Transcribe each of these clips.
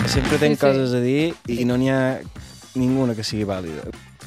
Sempre tenc coses a dir i no n'hi ha ninguna que sigui vàlida.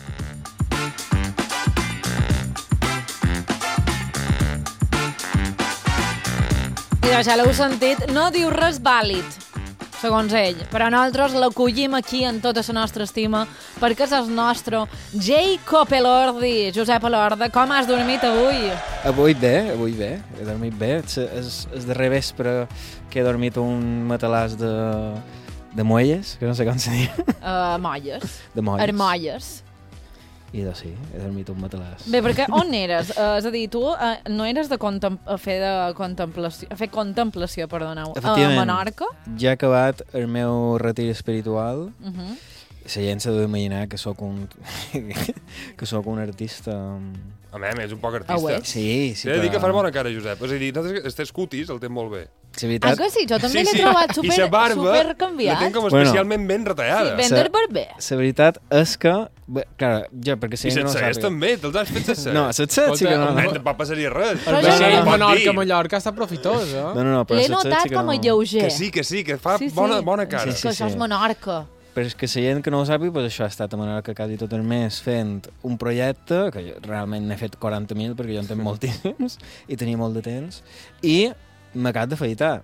Mira, ja l'heu sentit, no diu res vàlid, segons ell, però nosaltres l'acollim aquí en tota la nostra estima perquè és el nostre Jacob Elordi. Josep Elordi, com has dormit avui? Avui bé, he dormit bé. És darrer vespre que he dormit un matalàs de muelles, que no sé com se diu. Molles. De molles. Armolles. I doncs sí, he dormit un matalàs. Bé, perquè on eres? És a dir, tu no eres de fer contemplació, perdoneu, a Menorca? Ja he acabat el meu retir espiritual. La gent s'ha d'imaginar que sóc un artista. Home, és un poc artista. Sí, He de dir que fas bona cara, Josep. És a dir, els cutis el tens molt bé. Ah, que sí? Jo també l'he trobat super canviat. La tenc com especialment ben retallada. Sí, ben del barber. La veritat és que... Clar, jo, perquè si I se't segueix també, te'ls has fet se't No, se't segueix sí que no. Tampoc passaria res. El vaixell Menorca, Mallorca està profitós, eh? No, però l'he notat com a lleuger. Que sí, que fa bona cara. Que això és Menorca. Però és que la gent que no ho sàpiga, doncs això ha estat a Menorca quasi tot el mes fent un projecte, que jo realment n'he fet 40.000 perquè jo en tenc moltíssims i tenia molt de temps, i m'acabo d'afaitar.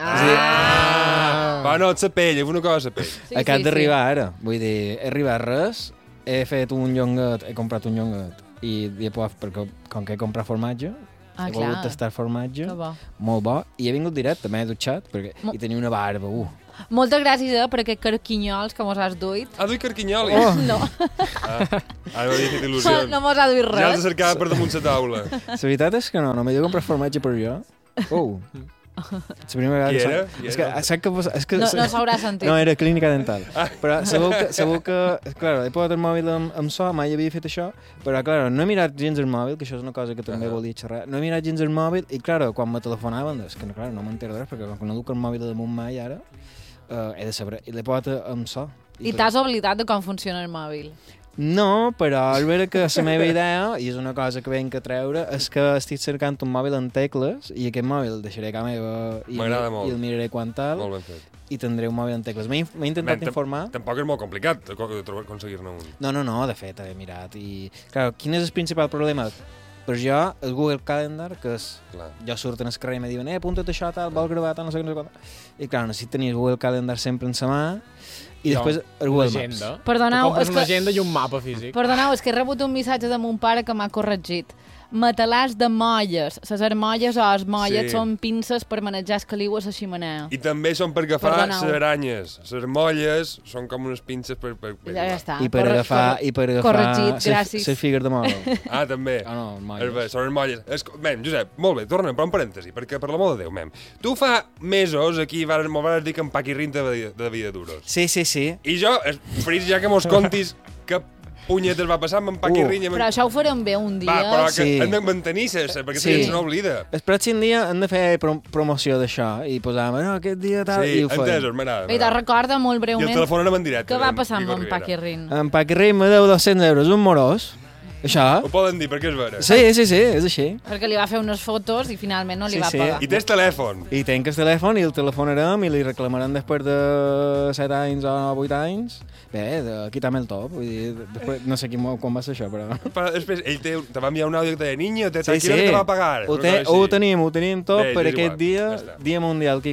Va, no, la pell, una cosa a la pell. Acabo d'arribar ara, vull dir, he arribat res, he fet un llonguet, he comprat un llonguet, i perquè com que he comprat formatge, he volgut tastar formatge, molt bo, i he vingut directe, m'he dutxat, i tenia una barba, Moltes gràcies per aquests carquinyols que mos has duit. Ah, duit carquinyolis? No. Ara m'havia fet il·lusions. No mos ha duit res. Ja els cercava per damunt la taula. La veritat és que no m'he de comprar formatge per jo. La primera vegada... Qui era? No s'haurà sentit. No, era clínica dental. Però segur que... Clar, he posat el mòbil amb so, mai havia fet això, però clar, no he mirat gens el mòbil, que això és una cosa que també volia xerrar. No he mirat gens el mòbil i clar, quan me telefonaven, és que clar, no m'entero res, perquè quan no duc el mòbil damunt mai ara, he de saber, i l'he posat amb so. I t'has oblidat de com funciona el mòbil? No, però és vera que la meva idea, i és una cosa que venc a treure, és que estic cercant un mòbil amb tecles i aquest mòbil el deixaré a casa meva i el miraré quan tal. Molt ben fet. I tindré un mòbil amb tecles. M'he intentat informar. Tampoc és molt complicat aconseguir-ne un. No, de fet, he mirat. I, clar, quin és el principal problema? Per jo, el Google Calendar, que és... Jo surten al carrer i me diuen apunta't això, tal, vol gravar, tal, no sé què. I clar, necessito tenir el Google Calendar sempre en sa mà i després el Google Maps. Perdoneu, una agenda i un mapa físic. Perdoneu, és que he rebut un missatge de mon pare que m'ha corregit. Matalàs de molles. Les armolles o els mollets són pinces per manejar el caliu a la ximenea. I també són per agafar les aranyes. Les molles són com unes pinces per... Ja està. I per agafar corregit, gràcies. Les figues de mòbil. Ah, també. No, molles. Són les molles. Mem, Josep, molt bé, tornem, però un parèntesi, perquè per l'amor de Déu, mem. Tu fa mesos aquí m'ho vas dir que en Paquirrin de vida duros. Sí. I jo, esperis ja que mos contis que punyetes va passar amb en Paquirrin. Però això ho farem bé un dia. Va, però que hem de mantenir-se, perquè la gent se n'oblida. El pròxim dia hem de fer promoció d'això i posar-me, aquest dia tal, i ho fem. Sí, entesos, m'agrada. I te'n recorda molt breument... I el telefonem en directe. Què va passar amb en Paquirrin? En Paquirrin me deu 200 euros, un morós. Això? Ho poden dir, perquè és vera. Sí, és així. Perquè li va fer unes fotos i finalment no li va pagar. I tens telèfon. I tenc el telèfon i el telefonarem i li reclamarem després de 7 anys o 8 anys. Bé, quitar-me el top. Vull dir, després, no sé quan va ser això, però... Després, ell te va enviar un àudio que deia, niño, tranquilo que te va pagar. Ho tenim tot per aquest dia mundial.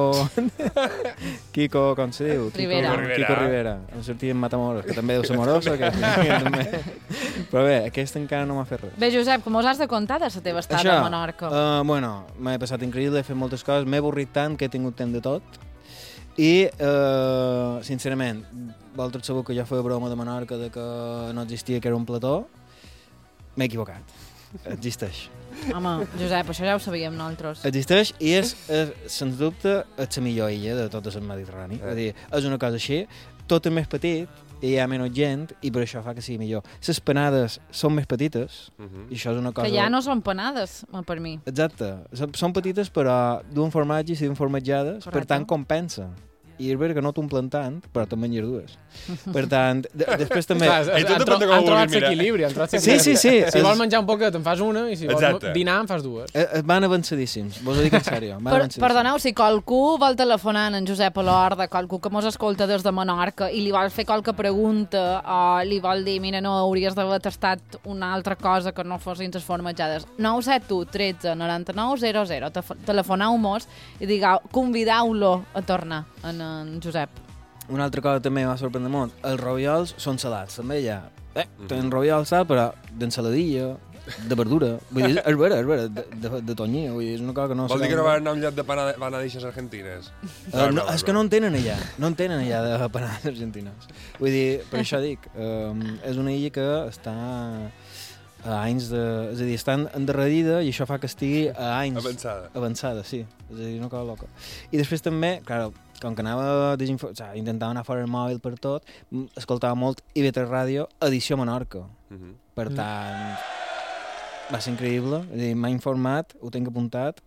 Kiko, com se diu? Kiko Rivera. Em sortia en Matamoros, que també deu ser morosa. Però bé, aquest encara no m'ha fet res. Bé, Josep, com us has de contar de la teva estada a Menorca? Bueno, m'he passat increïble, he fet moltes coses, m'he avorrit tant que he tingut temps de tot. I, sincerament, vosaltres sabeu que jo feia broma de Menorca de que no existia, que era un plató. M'he equivocat. Existeix. Home, Josep, això ja ho sabíem nosaltres. Existeix i és, sens dubte, la millor illa de tot el Mediterrani. És a dir, és una cosa així, tot és més petit, i hi ha menys gent, i per això fa que sigui millor. Les panades són més petites, i això és una cosa... Que ja no són panades, per mi. Exacte. Són petites, però d'un formatge i siguin formatjades, per tant compensa. i és vera que no t'ho plantant, però te'n menges dues. Per tant, després també... Han trobat l'equilibri. Sí. Si vols menjar un poquet, en fas una, i si vols dinar, en fas dues. Van avançadíssims, vos ho dic en sèrio. Perdoneu, si qualcú vol telefonar en Josep Olorda, qualcú que mos escolta des de Menorca i li vol fer qualque pregunta o li vol dir, mira, no, hauries d'haver tastat una altra cosa que no fossin les formatjades, 971 13 99 00, telefoneu-mos i digueu, convideu-lo a tornar en Josep. Una altra cosa també m'ha sorprès molt, els roviols són salats, també hi ha tenen roviols sal, però d'ensaladilla, de verdura, vull dir, és vera, de tonyina, vull dir, és una cosa que no... Vol dir que no van anar a un lloc de panadixes argentines? No, és que no en tenen allà de panades argentines. Vull dir, per això dic, és una illa que està a anys de... És a dir, està endarrerida i això fa que estigui a anys... Avançada, sí. És a dir, una cosa loca. I després també, clar, com que anava intentava anar fora el mòbil per tot, escoltava molt IB3 Ràdio, edició Menorca. Per tant, va ser increïble. És a dir, m'ha informat, ho tinc apuntat.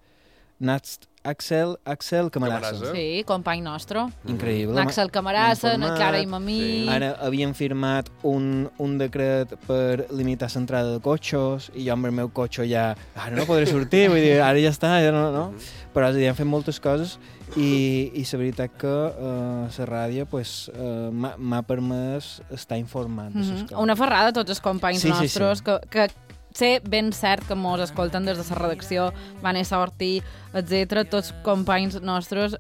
Axel Camarasa. Sí, company nostre. Increïble. Axel Camarasa, Clara i Mamí. Sí. Ara havien firmat un decret per limitar l'entrada de cotxos i jo amb el meu cotxe ja... Ara no podré sortir, vull dir, ara ja està, ja no. Però és a dir, han fet moltes coses i la veritat que la ràdio m'ha permès estar informat de les coses. Una ferrada a tots els companys nostres que sé ben cert que mos escolten des de la redacció, Vanessa Ortí, etc. Tots companys nostres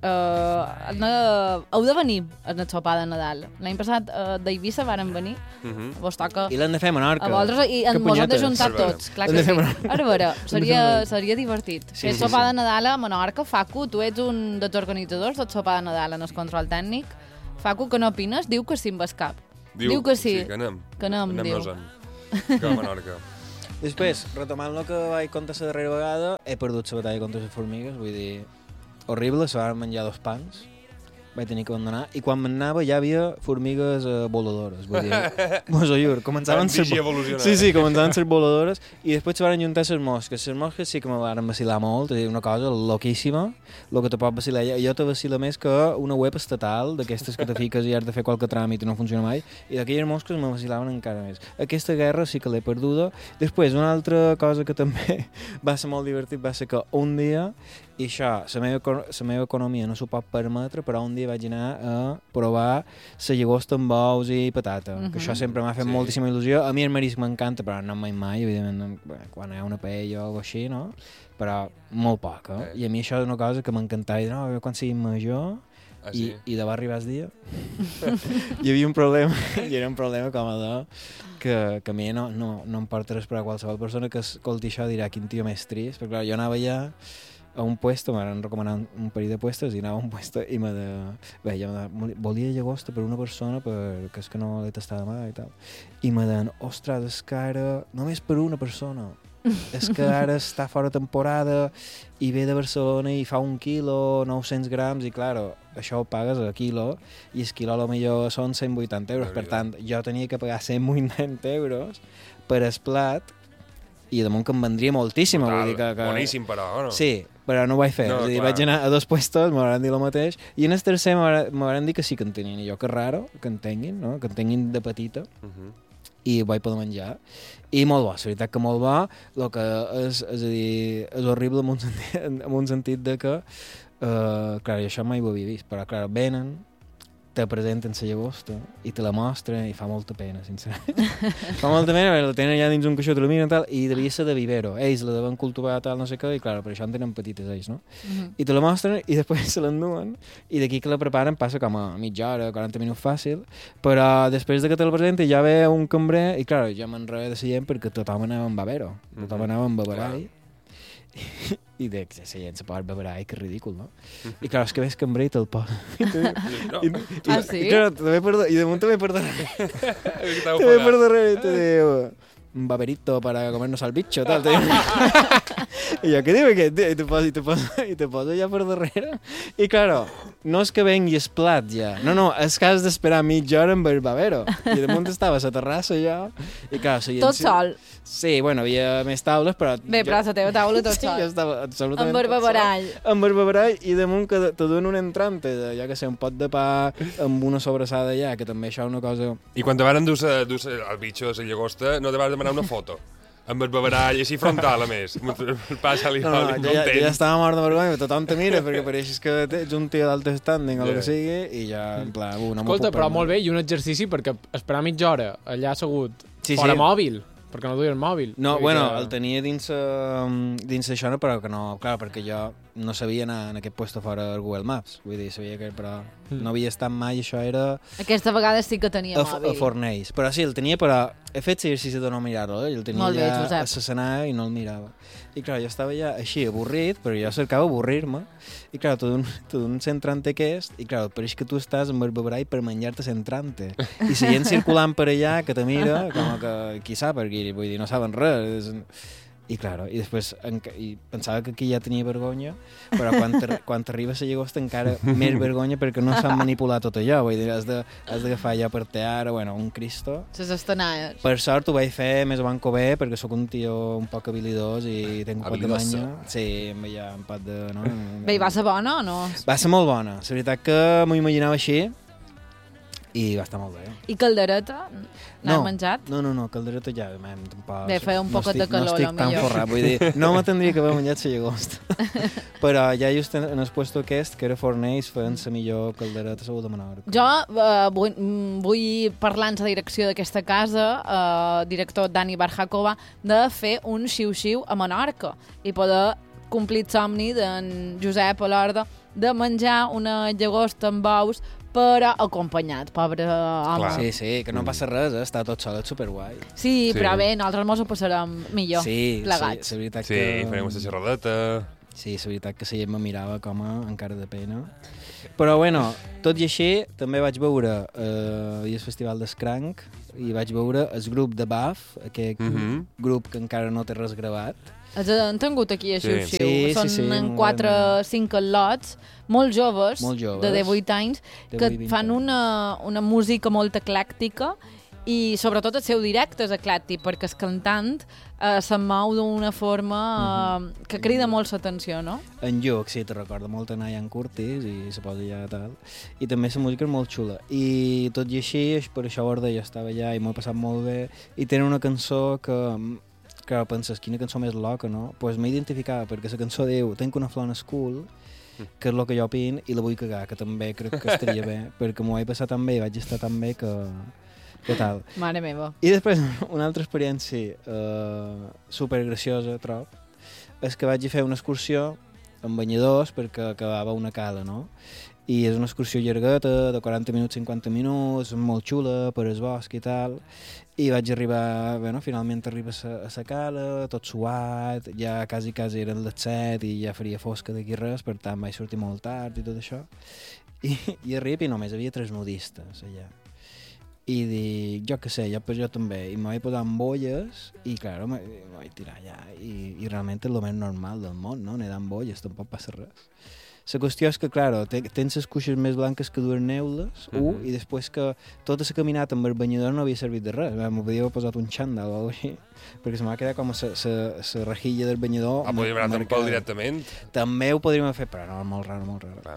heu de venir al sopar de Nadal. L'any passat d'Eivissa varen venir, vos toca... I l'hem de fer a Menorca. A vosaltres, i mos hem de juntar tots, clar que sí. Ara veure, seria divertit. Fer sopar de Nadal a Menorca. Facu, tu ets un dels organitzadors del sopar de Nadal en el control tècnic. Facu, que no opines? Diu que sí amb el cap. Diu que sí. Sí, que anem. Que anem, diu. Que a Menorca. Després, retomant el que vaig contar la darrera vegada, he perdut la batalla contra les formigues, vull dir, horrible, se van menjar 2 pans, vaig tenir que abandonar, i quan m'anava ja havia formigues voladores, vull dir, mos ho juro, començaven a ser... Sí, començaven a ser voladores, i després se van juntar les mosques sí que me van vacilar molt, és una cosa loquíssima, el que te pot vacilar, jo te vacila més que una web estatal, d'aquestes que te fiques i has de fer qualque tràmit i no funciona mai, i d'aquelles mosques me vacilaven encara més. Aquesta guerra sí que l'he perduda. Després, una altra cosa que també va ser molt divertit va ser que un dia, i això, la meva economia no s'ho pot permetre, però un dia vaig anar a provar la llagosta amb ous i patata, que això sempre m'ha fet moltíssima il·lusió. A mi el marisc m'encanta, però no mai, evidentment, quan hi ha una paella o alguna cosa així, no? Però molt poc, I a mi això és una cosa que m'encantava, i no, quan sigui major, i de va arribar el dia, hi havia un problema, i era un problema com que a mi no em porta res per a qualsevol persona que escolti això dirà quin tio més trist, perquè clar, jo anava ja a un puesto, m'han recomanat un parell de puestos i anava a un puesto i volia llagosta per una persona perquè és que no l'he tastada mai i tal, i me deien, ostres, és que ara només per una persona, és que ara està fora temporada i ve de Barcelona i fa 1 quilo, 900 grams, i clar, això ho pagues a quilo, i el quilo potser són 180 euros, per tant, jo tenia que pagar 180 euros per el plat, i damunt que em vendria moltíssim. Total, vull dir que... boníssim, però, no? Sí, però no ho vaig fer. És a dir, vaig anar a 2 puestos, m'hauran dit el mateix, i en el tercer m'hauran dit que sí que en tenien, i jo, que raro, que en tinguin, no? Que en tinguin de petita, i ho vaig poder menjar. I molt bo, la veritat que molt bo, el que és a dir, és horrible en un sentit de que, clar, jo això mai ho havia vist, però clar, venen, te presenten la llagosta i te la mostren i fa molta pena, sincerament. Fa molta pena, la tenen allà dins un caixó, te la miren tal, i devia ser de vivero. Ells la deuen cultivar tal, no sé què, i clar, per això en tenen petites ells, no? I te la mostren i després se l'enduen, i d'aquí que la preparen passa com a mitja hora, 40 minuts fàcil, però després de que te la presenten ja ve un cambrer, i clar, ja m'enrere de la gent perquè tothom anava amb vivero, tothom anava amb beverall, i de que la gent se pot beber, que és ridícul, no? I clar, és que ves cambrer i te'l posa. Ah, sí? I damunt també per darrere. També per darrere i te diu, un baberito para comernos al bicho, tal. I jo, què diu aquest? I te poso ja per darrere. I, claro, no és que vengui el plat ja. No, és que has d'esperar mitja hora amb el babero. I damunt estava a la terrassa ja. I, clar, tot sol. Sí, bueno, havia més taules, però... Bé, però a la teva taula tot sol. Sí, jo estava absolutament amb barbarall. Amb barbarall i damunt que te donen un entrante, ja que sé, un pot de pa amb una sobrassada ja, que també això és una cosa... I quan te van endur el bitxo a la llagosta, no te vas demanar una foto? Amb el barbarall, així frontal, a més. Passa-li jo ja estava mort de vergonya, tothom te mira, perquè pareixes que ets un tio d'alt standing o el que sigui, i ja, en pla, no m'ho puc Escolta, però molt bé, i un exercici, perquè esperar mitja hora allà assegut, fora mòbil, perquè no duia el mòbil. No, bueno, el tenia dins això, però que no, clar, perquè jo no sabia anar en aquest puesto fora del Google Maps, vull dir, sabia que, però no havia estat mai, això era... Aquesta vegada sí que tenia mòbil. A Fornells, però sí, el tenia, però he fet l'exercici de no mirar-lo, el tenia allà a l'escenari i no el mirava. I clar, jo estava ja així, avorrit, però jo cercava avorrir-me, i clar, tu d'un centrante aquest, i clar, pareix que tu estàs amb el barbarall per menjar-te centrante. I la gent circulant per allà, que te mira, com que qui sap, perquè vull dir, no saben res. I clar, i després pensava que aquí ja tenia vergonya, però quan t'arribes a Llagosta encara més vergonya perquè no s'han manipulat tot allò, vull dir, has d'agafar allà per teatre, bueno, un Cristo. Les estanalles. Per sort ho vaig fer més o manco bé, perquè sóc un tio un poc habilidós i tenc un pot de manya. Sí, amb allà un pot de... No? Bé, i va ser bona o no? Va ser molt bona, la veritat que m'ho imaginava així, i va estar molt bé. I caldereta? N'has menjat? No, caldereta ja... Bé, feia un poc de calor, no estic tan forrat, vull dir, no me tindria que haver menjat la llagosta. Però ja just en el puesto aquest, que era Fornells, feien la millor caldereta segur de Menorca. Jo vull parlar en la direcció d'aquesta casa, director Dani Barjakova, de fer un xiu-xiu a Menorca i poder complir el somni d'en Josep Olorda de menjar una llagosta amb ous, però acompanyat, pobre home. Sí, que no passa res, està tot sol, és superguai. Sí, però bé, nosaltres mos ho passarem millor, plegats. Sí, la veritat que... Sí, farem una xerradeta. Sí, la veritat que la gent me mirava com a encara de pena. Però bueno, tot i així, també vaig veure el Festival d'Escranc i vaig veure el grup de BAF, aquest grup que encara no té res gravat. Han tingut aquí a Xiu-Xiu. Són 4 o 5 lots, molt joves, de 18 anys, que fan una música molt eclèctica i sobretot el seu directe és eclèctic, perquè el cantant se'n mou d'una forma que crida molt l'atenció, no? En Lluc, sí, te recorda molt a Ian Curtis i se posa ja tal. I també la música és molt xula. I tot i així, per això Borda jo estava allà i m'ho he passat molt bé. I tenen una cançó que penses, quina cançó més loca, no? Doncs pues m'identificava, perquè la cançó diu Tenc una flor en el cul, que és el que jo opino, i la vull cagar, que també crec que estaria bé, perquè m'ho he passat tan bé i vaig estar tan bé que tal. Mare meva. I després, una altra experiència supergraciosa, trob, és que vaig fer una excursió amb banyadors perquè acabava una cala, no? I és una excursió llargueta, de 40 minuts, 50 minuts, molt xula, per el bosc i tal, i vaig arribar, bueno, finalment arriba a la cala, tot suat, ja quasi eren les 7 i ja faria fosca d'aquí res, per tant vaig sortir molt tard i tot això, i arriba i només havia 3 nudistes allà. I dic, jo què sé, jo també, i me vaig posar amb bolles, i clar, me vaig tirar allà, i realment és el més normal del món, no? Nedar amb bolles, tampoc passa res. La qüestió és que, clar, tens les cuixes més blanques que dues neules, i després que tota la caminata amb el banyador no havia servit de res. M'ho podia haver posat un xandall o alguna cosa així, perquè se m'ha quedat com la rejilla del banyador. Podríem anar amb pèl directament? També ho podríem haver fet, però no, molt raro.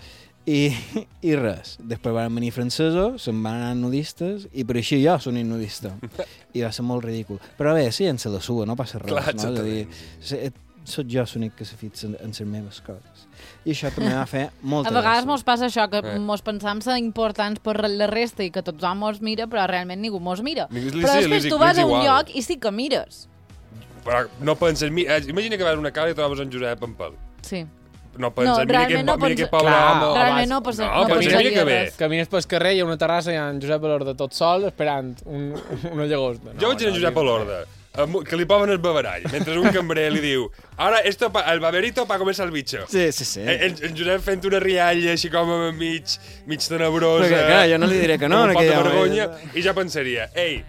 I res. Després van venir francesos, se'n van anar nudistes, i per així jo soc nudista. I va ser molt ridícul. Però bé, sí, en se la sua, no passa res. Clar, no? És a dir, soc jo l'únic que se fixa en les meves coses. I això també va fer molta gràcia. A vegades mos passa això, que mos pensam ser importants per la resta i que tothom mos mira, però realment ningú mos mira. Però després tu vas a un lloc i sí que mires. Però no penses... Imagina que vas a una cala i trobes en Josep en pèl. Sí. No penses, mira que pobre home... Realment no penses. No, mira que bé. Camines pel carrer, hi ha una terrassa i hi ha en Josep Olorda tot sol esperant una llagosta. Jo vaig anar a Josep Olorda, que li posen el babarall, mentre un cambrer li diu ara, el baberito pa comer el bicho. Sí. En Josep fent una rialla així com mig tenebrosa. Perquè, clar, jo no li diré que no. Amb un pot de vergonya. I jo pensaria, ei,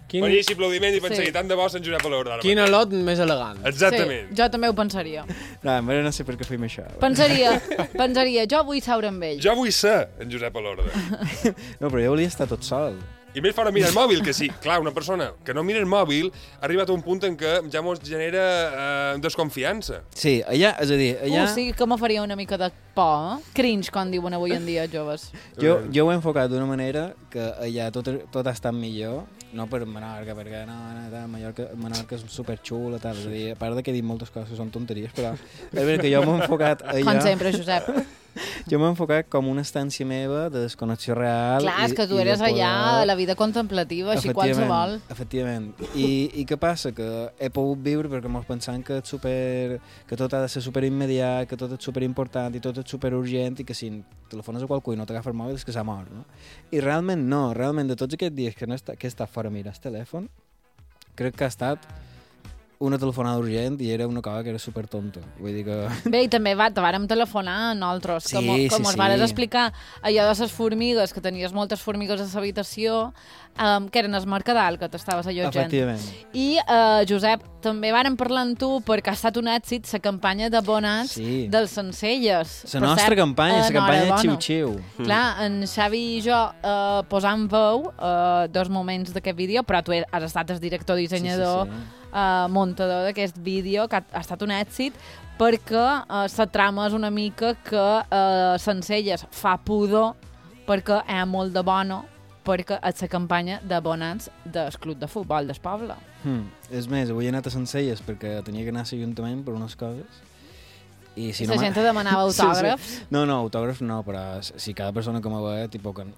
Faria així aplaudiment i pensaria, tant de bo Sant Josep Olorda. Quin elot més elegant. Exactament. Sí, jo també ho pensaria. No sé per què fem això. Pensaria, jo vull seure amb ell. Jo vull ser en Josep Olorda. No, però jo volia estar tot sol. I més fora mira el mòbil, que sí, clar, una persona que no mira el mòbil ha arribat a un punt en què ja mos genera desconfiança. Sí, allà, és a dir, allà... Sí que me faria una mica de por, Cringe, com diuen avui en dia, joves. Jo ho he enfocat d'una manera que allà tot ha estat millor, no per Menorca, perquè Menorca és superxula, tal, és a dir, a part que he dit moltes coses que són tonteries, però és veritat que jo m'he enfocat allà... Com sempre, Josep. Jo m'he enfocat com una estància meva de desconnexió real. Clar, és que tu eres allà a la vida contemplativa, així qualsevol. Efectivament. I què passa? Que he pogut viure perquè mos pensant que tot ha de ser superimmediat, que tot és superimportant i tot és superurgent i que si telefones a qualcú i no t'agafa el mòbil és que s'ha mort, no? I realment no, realment de tots aquests dies que he estat fora a mirar el telèfon, crec que ha estat una telefonada urgent i era una cosa que era supertonta. Vull dir que... Bé, i també te vàrem telefonar nosaltres, com us vares explicar allò de les formigues, que tenies moltes formigues a l'habitació, que eren el Mercadal, que t'estaves allotjant. Efectivament. I, Josep, també vàrem parlar amb tu perquè ha estat un èxit la campanya d'abonats dels Sencelles. La nostra campanya, la campanya de Xiu-Xiu. Clar, en Xavi i jo posant veu dos moments d'aquest vídeo, però tu has estat el director dissenyador, muntador d'aquest vídeo, que ha estat un èxit, perquè la trama és una mica que Sencelles fa pudor perquè és molt de bona, perquè és la campanya d'abonats del club de futbol del poble. És més, avui he anat a Sencelles perquè tenia que anar a l'Ajuntament per unes coses. I si la gent te demanava autògrafs? Sí. No, autògrafs no, però si cada persona que me ve, tipus que...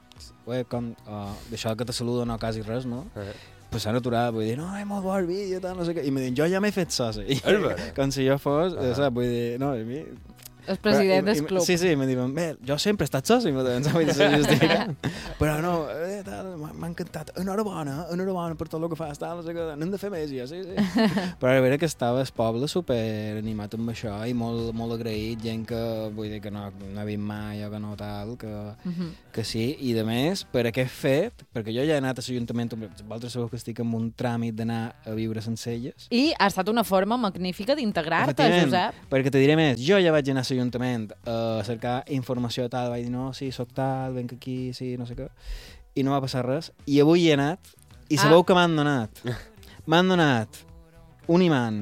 d'això que te saludo no quasi res, no? Pues s'han aturat, vull dir, no, és molt bo el vídeo, tal, no sé què. I me diuen, jo ja m'he fet soci. Com si jo fos, saps? Vull dir, no, a mi... El president del club. Sí, me diuen, bé, jo sempre he estat soci, vull dir, però no, m'ha encantat, enhorabona per tot el que fas, tal, no sé què, n'hem de fer més, ja, sí. Però a veure que estava el poble super animat amb això i molt agraït, gent que, vull dir, que no ha vist mai o que no tal, que sí, i de més, per aquest fet, perquè jo ja he anat a l'Ajuntament, vosaltres sabeu que estic en un tràmit d'anar a viure a Sencelles. I ha estat una forma magnífica d'integrar-te, Josep. Perquè te diré més, jo ja vaig anar a l'Ajuntament a cercar informació tal, vaig dir, no, sí, soc tal, venc aquí, sí, no sé què, i no va passar res. I avui he anat, i sabeu que m'han donat? M'han donat un imant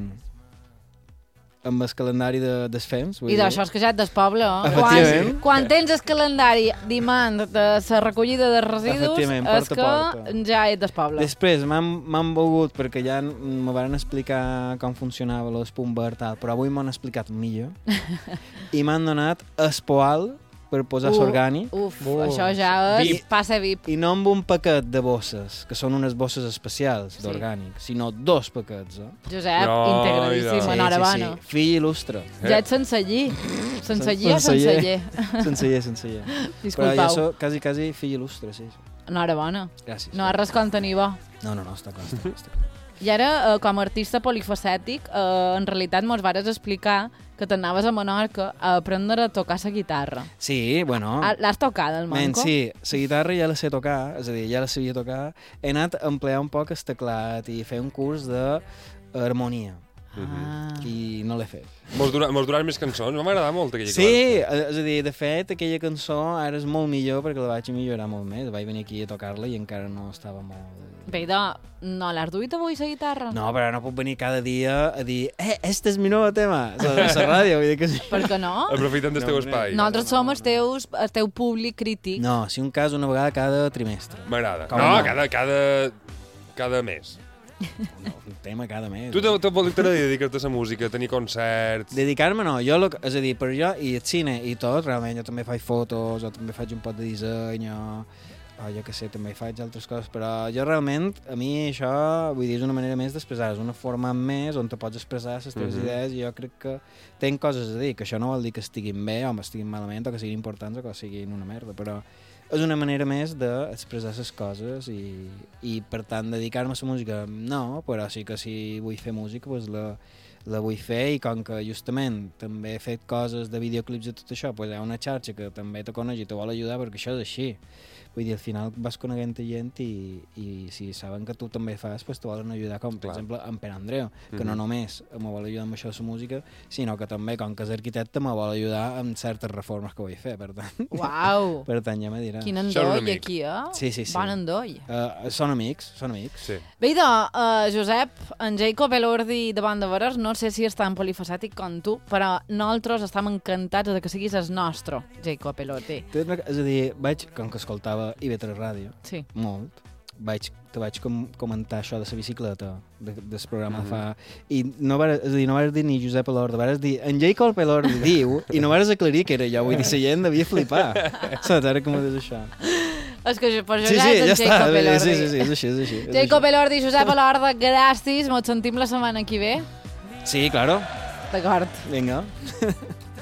amb el calendari dels FEMS. I d'això és que ja et del poble, oh? Quan tens el calendari d'imant de la recollida de residus, és que ja ets del poble. Després m'han volgut, perquè ja me van explicar com funcionava l'Espumber, tal, però avui m'han explicat millor, i m'han donat Espoal per posar l'orgànic. Això ja és passe VIP. I no amb un paquet de bosses, que són unes bosses especials d'orgànic, sinó 2 paquets. Josep, integradíssim, enhorabona. Sí. Fill il·lustre. Ja ets senceller. Senceller o senceller? Senceller. Disculpau. Però ja soc quasi fill il·lustre, sí. Enhorabona. Gràcies. No has res com tenir bo. No, està clar. I ara, com a artista polifacètic, en realitat mos vares explicar que t'anaves a Menorca a aprendre a tocar la guitarra. Sí, bueno... L'has tocada, el manco? Sí, la guitarra ja la sé tocar, és a dir, ja la sabia tocar. He anat a emplear un poc el teclat i fer un curs d'harmonia. I no l'he fet. Mos duran més cançons? M'ha agradat molt aquella cosa. Sí, és a dir, de fet, aquella cançó ara és molt millor perquè la vaig millorar molt més. Vaig venir aquí a tocar-la i encara no estava molt... Bé, no l'has duit avui, la guitarra? No, però no puc venir cada dia a dir este és mi nou tema, a la ràdio, vull dir que sí. Per què no? Aprofitant del teu espai. Nosaltres som el teu públic crític. No, si un cas una vegada cada trimestre. M'agrada. No, cada mes. No, un tema cada mes. Tu t'agradaria dedicar-te a la música, tenir concerts... Dedicar-me no, és a dir, per jo i el cine i tot, realment, jo també faig fotos, o també faig un pot de disseny, o jo què sé, també faig altres coses, però jo realment, a mi això, vull dir, és una manera més d'expressar, és una forma més on te pots expressar les teves idees, i jo crec que tenc coses a dir, que això no vol dir que estiguin bé o estiguin malament, o que siguin importants o que siguin una merda, però és una manera més d'expressar les coses i per tant, dedicar-me a la música no, però sí que si vull fer música doncs la vull fer, i com que justament també he fet coses de videoclips i tot això, doncs hi ha una xarxa que també te coneix i te vol ajudar perquè això és així. Vull dir, al final vas coneguent gent i si saben que tu també fas, pues te volen ajudar, com per exemple en Pere Andreu, que no només me vol ajudar amb això de la música, sinó que també, com que és arquitecte, me vol ajudar amb certes reformes que vull fer, per tant. Uau! Per tant, ja me dirà. Quin endoll aquí, eh? Sí. Bon endoll. Són amics. Sí. Bé, Josep, en Jacob Elordi de Banda Veres, no sé si és tan polifacètic com tu, però nosaltres estem encantats de que siguis el nostre Jacob Elordi. És a dir, com que escoltava IB3 Ràdio, molt, te vaig comentar això de la bicicleta, del programa de fa... I no vas dir ni Josep Elordi, vas dir en Jacob Elordi diu, i no vas aclarir que era jo, vull dir, la gent devia flipar. Saps, ara que m'ho dius això. És que per Josep és en Jacob Elordi. Sí, és així. Jacob Elordi, Josep Elordi, gràcies, ens sentim la setmana que ve. Sí, claro. D'acord. Vinga.